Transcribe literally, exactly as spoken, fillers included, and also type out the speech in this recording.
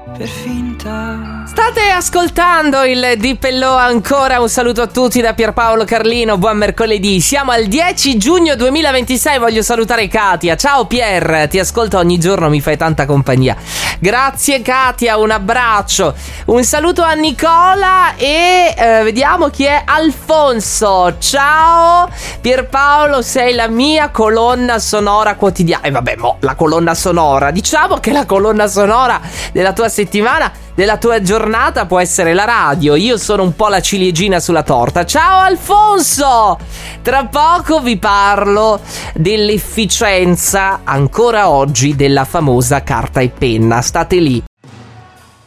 per finta. State ascoltando il Di Pellò ancora. Un saluto a tutti da Pierpaolo Carlino. Buon mercoledì. Siamo al dieci giugno duemilaventisei. Voglio salutare Katia. Ciao Pier, ti ascolto ogni giorno, mi fai tanta compagnia. Grazie Katia, un abbraccio. Un saluto a Nicola e eh, vediamo chi è. Alfonso. Ciao Pierpaolo, sei la mia colonna sonora quotidiana. E vabbè, mo, la colonna sonora, diciamo che la colonna sonora della tua settimana, della tua giornata può essere la radio. Io sono un po' la ciliegina sulla torta. Ciao Alfonso. Tra poco vi parlo dell'efficienza ancora oggi della famosa carta e penna. State lì.